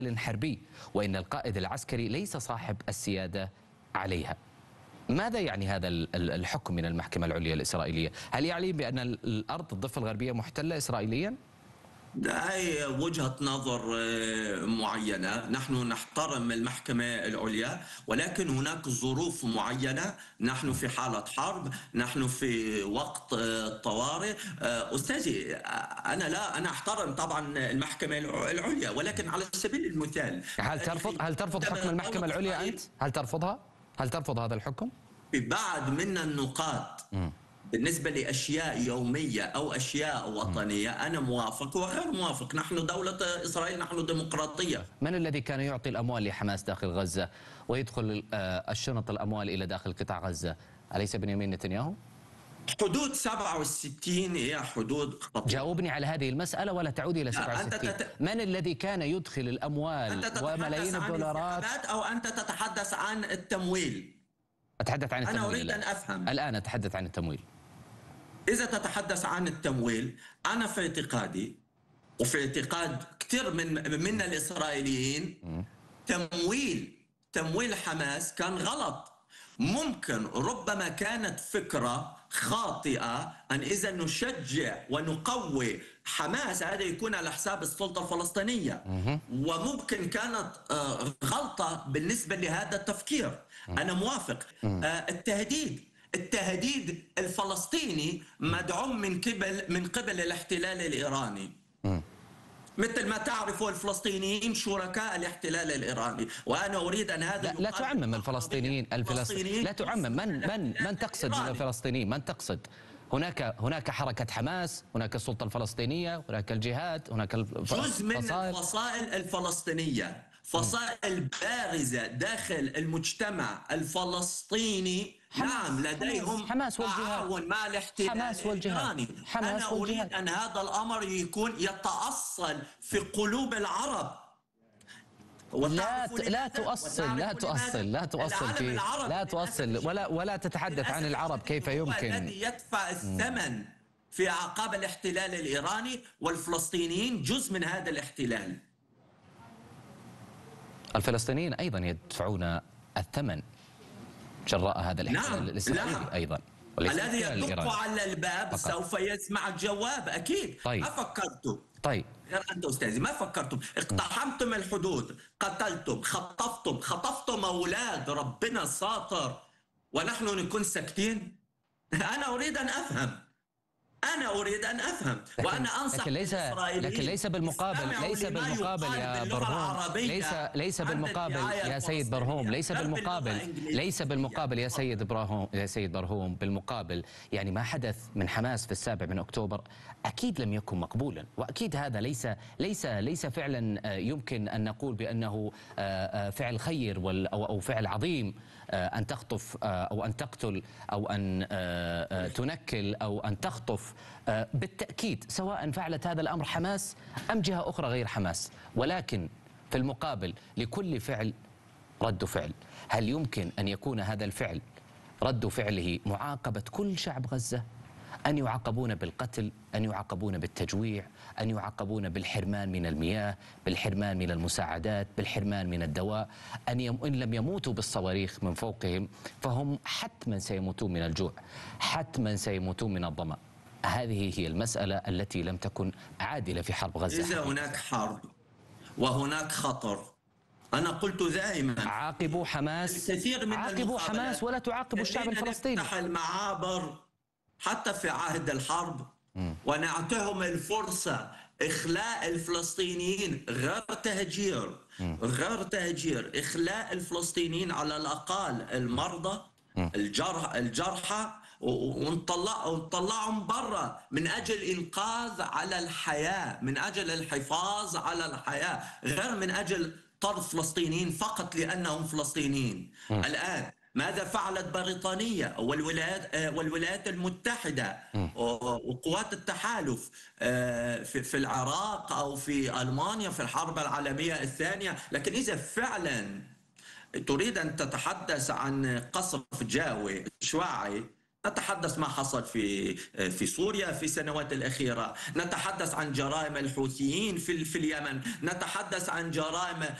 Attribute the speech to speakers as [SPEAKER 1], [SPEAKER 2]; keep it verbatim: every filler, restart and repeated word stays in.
[SPEAKER 1] حربي، وإن القائد العسكري ليس صاحب السيادة عليها. ماذا يعني هذا الحكم من المحكمة العليا الإسرائيلية؟ هل يعني بأن الأرض الضفة الغربية محتلة إسرائيليا؟
[SPEAKER 2] هي وجهة نظر معينة، نحن نحترم المحكمة العليا، ولكن هناك ظروف معينة. نحن في حالة حرب، نحن في وقت طوارئ. أستاذي، أنا لا أنا أحترم طبعا المحكمة العليا، ولكن على سبيل المثال
[SPEAKER 1] هل ترفض هل ترفض حكم المحكمة العليا أنت؟ هل ترفضها؟ هل ترفض هذا الحكم؟
[SPEAKER 2] في بعض من النقاط م. بالنسبة لأشياء يومية أو أشياء وطنية أنا موافق وغير موافق. نحن دولة إسرائيل، نحن ديمقراطية.
[SPEAKER 1] من الذي كان يعطي الأموال لحماس داخل غزة ويدخل الشنط الأموال إلى داخل قطاع غزة؟ أليس بنيامين نتنياهو؟
[SPEAKER 2] حدود سبعة وستين هي حدود خطيرة.
[SPEAKER 1] جاوبني على هذه المسألة ولا تعود إلى سبعة وستين. تت... من الذي كان يدخل الأموال وملايين الدولارات؟
[SPEAKER 2] أنت أو أنت تتحدث عن التمويل؟
[SPEAKER 1] أتحدث عن التمويل.
[SPEAKER 2] أنا أريد أن أفهم.
[SPEAKER 1] الآن أتحدث عن التمويل.
[SPEAKER 2] إذا تتحدث عن التمويل، أنا في اعتقادي وفي اعتقاد كثير من من الإسرائيليين م. تمويل تمويل حماس كان غلط. ممكن ربما كانت فكرة خاطئة أن إذا نشجع ونقوي حماس هذا يكون على حساب السلطة الفلسطينية، وممكن كانت غلطة بالنسبة لهذا التفكير. أنا موافق. التهديد التهديد الفلسطيني مدعوم من قبل من قبل الاحتلال الإيراني. مثل ما تعرفوا الفلسطينيين شركاء الاحتلال الإيراني، وأنا أريد أن هذا
[SPEAKER 1] لا, لا تعمم الفلسطينيين الفلسطينيين لا تعمم. من من من تقصد من الفلسطينيين؟ من تقصد؟ هناك هناك حركة حماس، هناك السلطة الفلسطينية، هناك الجهاد، هناك الفصائل.
[SPEAKER 2] جزء من الفصائل الفلسطينية، فصائل بارزة داخل المجتمع الفلسطيني. نعم لديهم
[SPEAKER 1] حماس
[SPEAKER 2] تعاون مع الاحتلال الإيراني. أنا أريد أن هذا الأمر يكون يتأصل في قلوب العرب.
[SPEAKER 1] لا لا تؤصل لا تؤصل لا تؤصل في لا تؤصل ولا ولا تتحدث عن العرب. كيف يمكن؟
[SPEAKER 2] الذي يدفع الثمن في أعقاب الاحتلال الإيراني، والفلسطينيين جزء من هذا الاحتلال.
[SPEAKER 1] الفلسطينيين أيضا يدفعون الثمن جراء هذا الاحتلال
[SPEAKER 2] نعم.
[SPEAKER 1] الإسرائيلي
[SPEAKER 2] نعم.
[SPEAKER 1] أيضا.
[SPEAKER 2] الذي يدق على الباب فقط. سوف يسمع الجواب أكيد.
[SPEAKER 1] طيب.
[SPEAKER 2] ما فكرتم؟
[SPEAKER 1] طيب
[SPEAKER 2] غير أنت أستاذي، ما فكرتم؟ اقتحمتم الحدود، قتلتم، خطفتم خطفتم أولاد ربنا ساطر، ونحن نكون ساكتين؟ أنا أريد أن أفهم أنا أريد أن أفهم
[SPEAKER 1] لكن
[SPEAKER 2] وأنا أنصح
[SPEAKER 1] لكن ليس لكن ليس بالمقابل ليس بالمقابل يا برهوم ليس ليس بالمقابل يا سيد برهوم ليس بالمقابل ليس بالمقابل يا سيد برهوم يا سيد برهوم بالمقابل يعني ما حدث من حماس في السابع من أكتوبر أكيد لم يكن مقبولا، وأكيد هذا ليس ليس ليس فعلا يمكن أن نقول بأنه فعل خير أو فعل عظيم أن تخطف أو أن تقتل أو أن تنكل أو أن تخطف. بالتأكيد سواء فعلت هذا الأمر حماس أم جهة أخرى غير حماس، ولكن في المقابل لكل فعل رد فعل. هل يمكن أن يكون هذا الفعل رد فعله معاقبة كل شعب غزة؟ أن يعاقبون بالقتل، أن يعاقبون بالتجويع، أن يعاقبون بالحرمان من المياه، بالحرمان من المساعدات، بالحرمان من الدواء، أن يم... إن لم يموتوا بالصواريخ من فوقهم فهم حتما سيموتون من الجوع، حتما سيموتون من الظمأ. هذه هي المسألة التي لم تكن عادلة في حرب غزة.
[SPEAKER 2] إذا هناك حرب وهناك خطر، أنا قلت دائما
[SPEAKER 1] عاقبوا حماس،
[SPEAKER 2] الكثير من
[SPEAKER 1] عاقبوا حماس ولا تعاقبوا الشعب الفلسطيني.
[SPEAKER 2] نفتح المعابر حتى في عهد الحرب م. ونعطيهم الفرصة إخلاء الفلسطينيين، غير تهجير م. غير تهجير إخلاء الفلسطينيين، على الأقل المرضى م. الجرح الجرحى، ونطلع ونطلعهم برا من أجل إنقاذ على الحياة، من أجل الحفاظ على الحياة، غير من أجل طرد فلسطينيين فقط لأنهم فلسطينيين. م. الآن ماذا فعلت بريطانيا والولايات والولايات المتحدة وقوات التحالف في العراق أو في ألمانيا في الحرب العالمية الثانية؟ لكن إذا فعلا تريد أن تتحدث عن قصف جوي شواعي نتحدث ما حصل في في سوريا في السنوات الأخيرة، نتحدث عن جرائم الحوثيين في في اليمن، نتحدث عن جرائم